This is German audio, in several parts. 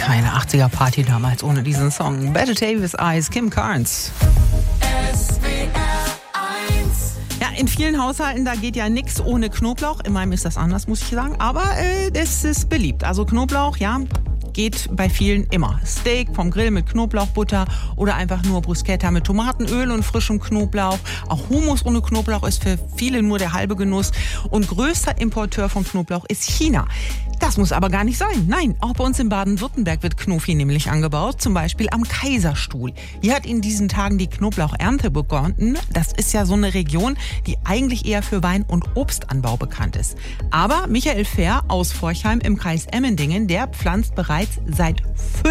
Eine 80er-Party damals ohne diesen Song. Better Davis Eyes, Kim Carnes. Ja, in vielen Haushalten, da geht ja nichts ohne Knoblauch. In meinem ist das anders, muss ich sagen. Aber das ist beliebt. Also Knoblauch, ja, geht bei vielen immer. Steak vom Grill mit Knoblauchbutter oder einfach nur Bruschetta mit Tomatenöl und frischem Knoblauch. Auch Hummus ohne Knoblauch ist für viele nur der halbe Genuss. Und größter Importeur von Knoblauch ist China. Das muss aber gar nicht sein. Nein, auch bei uns in Baden-Württemberg wird Knofi nämlich angebaut, zum Beispiel am Kaiserstuhl. Hier hat in diesen Tagen die Knoblauchernte begonnen. Das ist ja so eine Region, die eigentlich eher für Wein- und Obstanbau bekannt ist. Aber Michael Fehr aus Forchheim im Kreis Emmendingen, der pflanzt bereits seit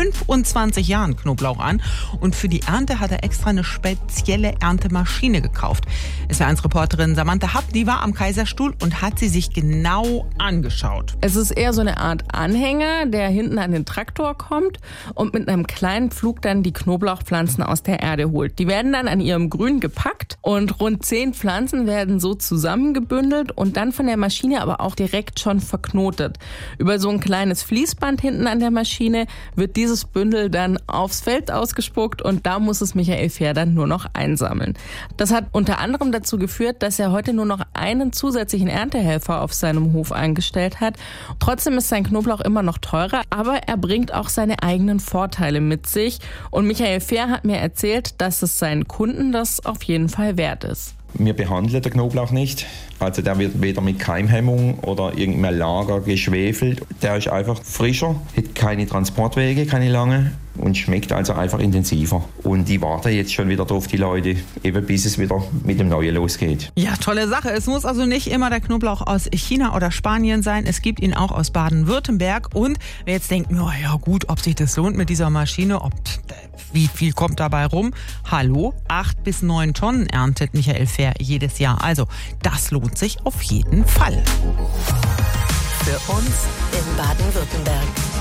25 Jahren Knoblauch an. Und für die Ernte hat er extra eine spezielle Erntemaschine gekauft. SWR1-Reporterin Samantha Happ, die war am Kaiserstuhl und hat sie sich genau angeschaut. Es ist eher so eine Art Anhänger, der hinten an den Traktor kommt und mit einem kleinen Pflug dann die Knoblauchpflanzen aus der Erde holt. Die werden dann an ihrem Grün gepackt und rund 10 Pflanzen werden so zusammengebündelt und dann von der Maschine aber auch direkt schon verknotet. Über so ein kleines Fließband hinten an der Maschine wird dieses Bündel dann aufs Feld ausgespuckt und da muss es Michael Fehr dann nur noch einsammeln. Das hat unter anderem dazu geführt, dass er heute nur noch einen zusätzlichen Erntehelfer auf seinem Hof eingestellt hat. Trotzdem ist sein Knoblauch immer noch teurer, aber er bringt auch seine eigenen Vorteile mit sich. Und Michael Fehr hat mir erzählt, dass es seinen Kunden das auf jeden Fall wert ist. Wir behandeln den Knoblauch nicht. Also der wird weder mit Keimhemmung oder irgendeinem Lager geschwefelt. Der ist einfach frischer, hat keine Transportwege, keine langen und schmeckt also einfach intensiver. Und die warten jetzt schon wieder drauf, die Leute, eben bis es wieder mit dem Neuen losgeht. Ja, tolle Sache. Es muss also nicht immer der Knoblauch aus China oder Spanien sein. Es gibt ihn auch aus Baden-Württemberg. Und wer jetzt denkt, oh ja gut, ob sich das lohnt mit dieser Maschine, wie viel kommt dabei rum? Hallo, 8 bis 9 Tonnen erntet Michael Fehr jedes Jahr. Also das lohnt sich auf jeden Fall. Für uns in Baden-Württemberg.